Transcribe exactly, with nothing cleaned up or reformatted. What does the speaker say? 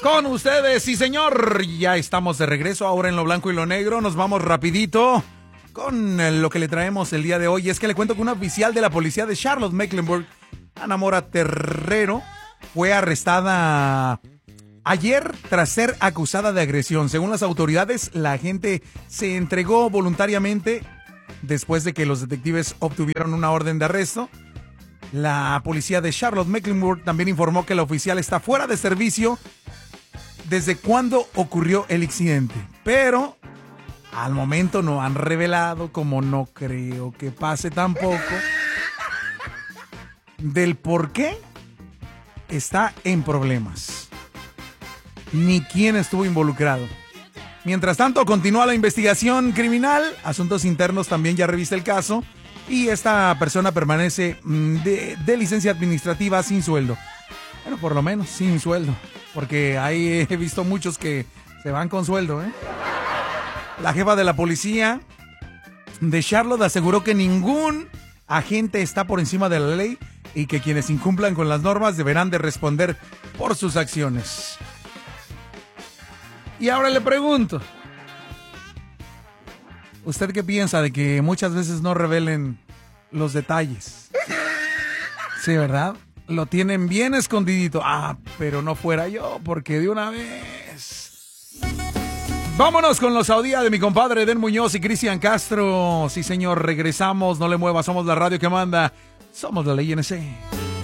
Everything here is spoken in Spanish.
Con ustedes, sí señor, ya estamos de regreso ahora en lo blanco y lo negro. Nos vamos rapidito con lo que le traemos el día de hoy. Es que le cuento que una oficial de la policía de Charlotte, Mecklenburg, Ana Mora Terrero, fue arrestada ayer tras ser acusada de agresión. Según las autoridades, la agente se entregó voluntariamente después de que los detectives obtuvieron una orden de arresto. La policía de Charlotte, Mecklenburg, también informó que la oficial está fuera de servicio desde cuando ocurrió el incidente, pero al momento no han revelado, como no creo que pase tampoco, del por qué está en problemas, ni quién estuvo involucrado. Mientras tanto, continúa la investigación criminal. Asuntos Internos también ya revisa el caso y esta persona permanece de, de licencia administrativa sin sueldo. Bueno, por lo menos sin sueldo, porque ahí he visto muchos que se van con sueldo, ¿eh? La jefa de la policía de Charlotte aseguró que ningún agente está por encima de la ley y que quienes incumplan con las normas deberán de responder por sus acciones. Y ahora le pregunto, ¿usted qué piensa de que muchas veces no revelen los detalles? Sí, ¿verdad? Lo tienen bien escondidito. Ah, pero no fuera yo, porque de una vez. Vámonos con los Saudíes de mi compadre Eden Muñoz y Cristian Castro. Sí, señor, regresamos. No le mueva, somos la radio que manda. Somos la ley N C.